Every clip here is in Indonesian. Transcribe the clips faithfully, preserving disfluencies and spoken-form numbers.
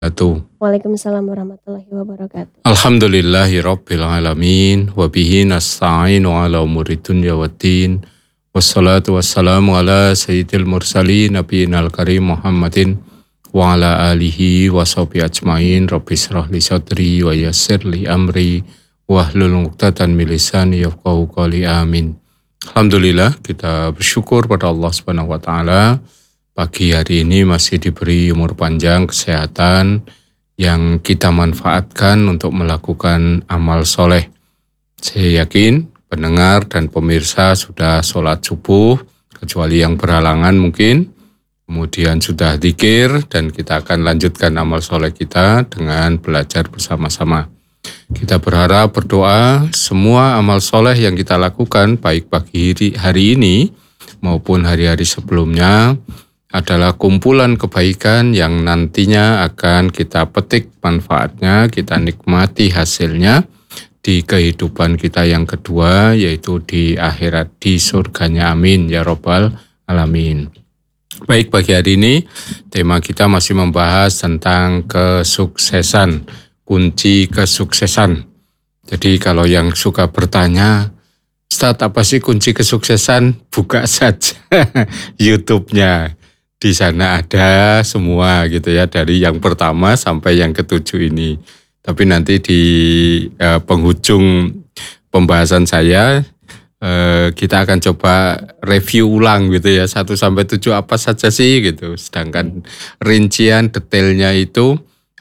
Wabarakatuh. Waalaikumsalam warahmatullahi wabarakatuh. Alhamdulillahirabbil alamin wa bihi nasta'inu ala umuri dunya waddin. Wassalatu wassalamu ala sayyidil mursalin nabiyinal karim Muhammadin wa ala alihi wa sahbihi ajmain. Rabbi shrah li sadri wa yassir li amri wahlul 'uqdatam min lisani yafqahu qawli. Amin. Alhamdulillah, kita bersyukur pada Allah Subhanahu wa taala. Pagi hari ini masih diberi umur panjang, kesehatan yang kita manfaatkan untuk melakukan amal soleh. Saya yakin pendengar dan pemirsa sudah sholat subuh, kecuali yang berhalangan mungkin. Kemudian sudah zikir dan kita akan lanjutkan amal soleh kita dengan belajar bersama-sama. Kita berharap berdoa semua amal soleh yang kita lakukan baik pagi hari ini maupun hari-hari sebelumnya adalah kumpulan kebaikan yang nantinya akan kita petik manfaatnya, kita nikmati hasilnya di kehidupan kita yang kedua, yaitu di akhirat, di surganya. Amin ya rabbal alamin. Baik, pagi hari ini tema kita masih membahas tentang kesuksesan, kunci kesuksesan. Jadi kalau yang suka bertanya, Ustaz, apa sih kunci kesuksesan? Buka saja YouTube-nya. Di sana ada semua gitu ya, dari yang pertama sampai yang ketujuh ini. Tapi nanti di eh, penghujung pembahasan saya eh, kita akan coba review ulang gitu ya, satu sampai tujuh apa saja sih gitu. Sedangkan rincian detailnya itu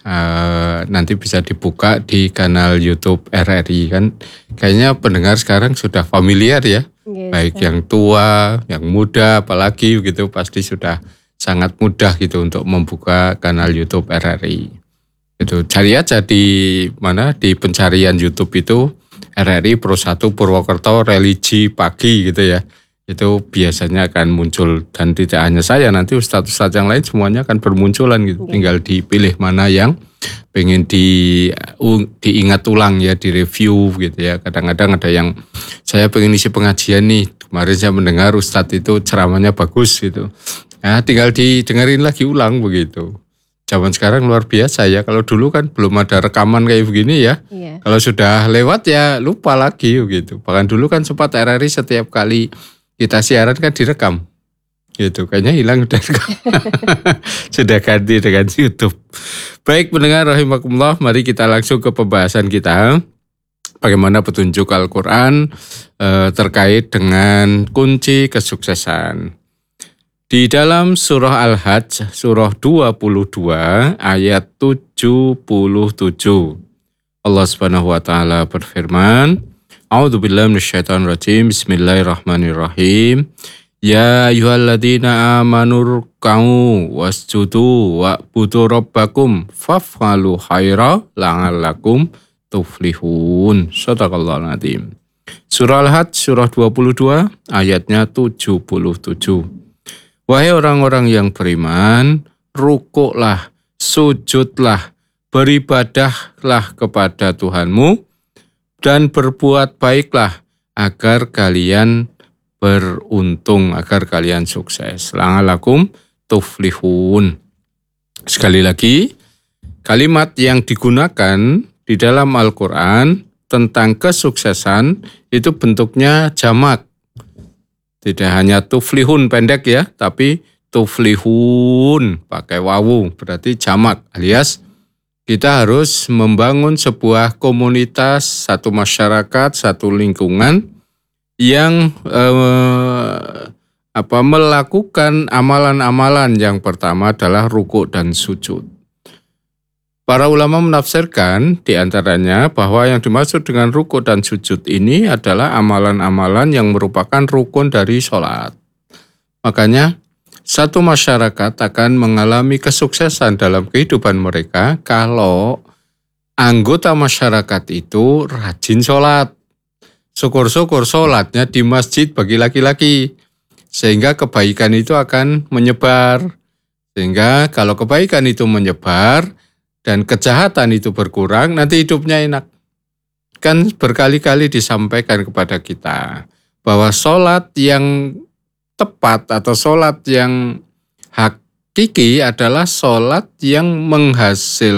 eh, nanti bisa dibuka di kanal YouTube R R I kan. Kayaknya pendengar sekarang sudah familiar ya, yes, baik kan? Yang tua, yang muda, apalagi gitu pasti sudah sangat mudah gitu untuk membuka kanal YouTube R R I. Itu cari aja di mana, di pencarian YouTube itu R R I Pro satu Purwokerto Religi Pagi gitu ya. Itu biasanya akan muncul, dan tidak hanya saya, nanti ustadz-ustadz yang lain semuanya akan bermunculan gitu. Okay. Tinggal dipilih mana yang pengen di uh, diingat ulang ya, di review gitu ya. Kadang-kadang ada yang saya pengen isi pengajian nih, kemarin saya mendengar ustadz itu ceramahnya bagus gitu. Ya, tinggal didengerin lagi ulang begitu. Zaman sekarang luar biasa ya. Kalau dulu kan belum ada rekaman kayak begini ya. Iya. Kalau sudah lewat ya lupa lagi gitu. Bahkan dulu kan sempat R R I setiap kali kita siaran kan direkam. Gitu. Kayaknya hilang udah rekam. Sudah ganti dengan YouTube. Baik pendengar rahimakumullah, mari kita langsung ke pembahasan kita. Bagaimana petunjuk Al-Quran eh, terkait dengan kunci kesuksesan. Di dalam surah Al-Hajj, surah dua puluh dua, ayat tujuh puluh tujuh. Allah Subhanahu wa taala berfirman, A'udzubillahi minasyaitonir rajim. Bismillahirrahmanirrahim. Ya ayyuhalladzina amanu ruk'u wasjudu wa'budu rabbakum faf'alu khaira la'allakum tuflihun. Shadaqallahul adzim. Surah Al-Hajj, surah dua puluh dua, ayatnya tujuh puluh tujuh. Wahai orang-orang yang beriman, rukuklah, sujudlah, beribadahlah kepada Tuhanmu, dan berbuat baiklah agar kalian beruntung, agar kalian sukses. La'allakum tuflihun. Sekali lagi, kalimat yang digunakan di dalam Al-Quran tentang kesuksesan itu bentuknya jamak. Tidak hanya tuflihun pendek ya, tapi tuflihun pakai wawu, berarti jamak, alias kita harus membangun sebuah komunitas, satu masyarakat, satu lingkungan yang eh, apa melakukan amalan-amalan. Yang pertama adalah rukuk dan sujud. Para ulama menafsirkan diantaranya bahwa yang dimaksud dengan rukuk dan sujud ini adalah amalan-amalan yang merupakan rukun dari sholat. Makanya satu masyarakat akan mengalami kesuksesan dalam kehidupan mereka kalau anggota masyarakat itu rajin sholat. Syukur-syukur sholatnya di masjid bagi laki-laki. Sehingga kebaikan itu akan menyebar. Sehingga kalau kebaikan itu menyebar dan kejahatan itu berkurang, nanti hidupnya enak. Kan berkali-kali disampaikan kepada kita bahwa sholat yang tepat atau sholat yang hakiki adalah sholat yang menghasil